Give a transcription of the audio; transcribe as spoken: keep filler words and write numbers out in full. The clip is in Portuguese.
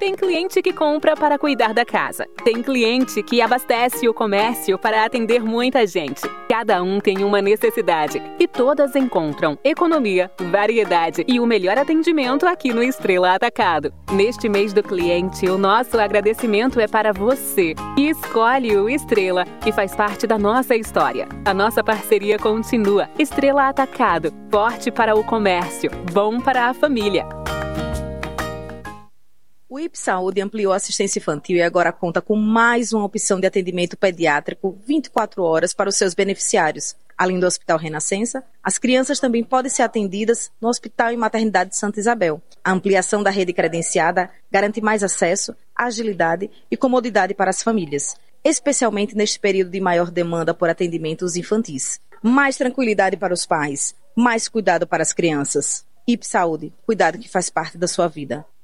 Tem cliente que compra para cuidar da casa. Tem cliente que abastece o comércio para atender muita gente. Cada um tem uma necessidade e todas encontram economia, variedade e o melhor atendimento aqui no Estrela Atacado. Neste mês do cliente, o nosso agradecimento é para você, que escolhe o Estrela e faz parte da nossa história. A nossa parceria continua. Estrela Atacado, forte para o comércio, bom para a família. O I P Saúde ampliou a assistência infantil e agora conta com mais uma opção de atendimento pediátrico vinte e quatro horas para os seus beneficiários. Além do Hospital Renascença, as crianças também podem ser atendidas no Hospital e Maternidade de Santa Isabel. A ampliação da rede credenciada garante mais acesso, agilidade e comodidade para as famílias, especialmente neste período de maior demanda por atendimentos infantis. Mais tranquilidade para os pais, mais cuidado para as crianças. I P Saúde, cuidado que faz parte da sua vida.